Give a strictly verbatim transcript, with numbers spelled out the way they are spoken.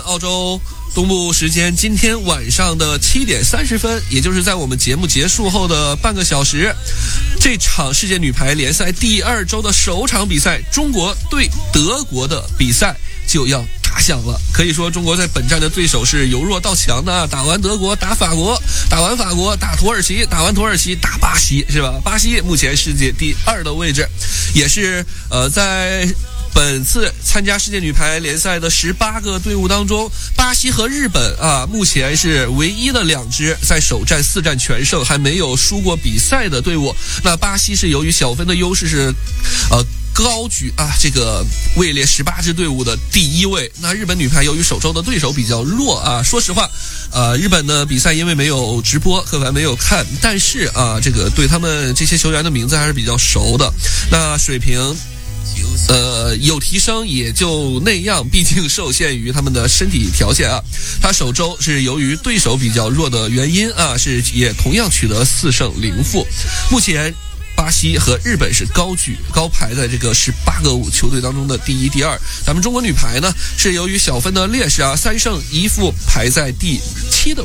澳洲东部时间今天晚上的七点三十分，也就是在我们节目结束后的半个小时，这场世界女排联赛第二周的首场比赛，中国对德国的比赛就要打响了。可以说中国在本站的对手是由弱到强的，打完德国打法国，打完法国打土耳其，打完土耳其打巴西，是吧？巴西目前世界第二的位置，也是呃在本次参加世界女排联赛的十八个队伍当中，巴西和日本啊，目前是唯一的两支在首战四战全胜还没有输过比赛的队伍。那巴西是由于小分的优势是呃高举啊这个位列十八支队伍的第一位。那日本女排由于首周的对手比较弱啊，说实话呃日本的比赛因为没有直播，柯凡没有看，但是啊这个对他们这些球员的名字还是比较熟的。那水平呃，有提升也就那样，毕竟受限于他们的身体条件啊。他首周是由于对手比较弱的原因啊，是也同样取得四胜零负。目前巴西和日本是高举高排在这个十八个球队当中的第一、第二。咱们中国女排呢，是由于小分的劣势啊，三胜一负排在第七的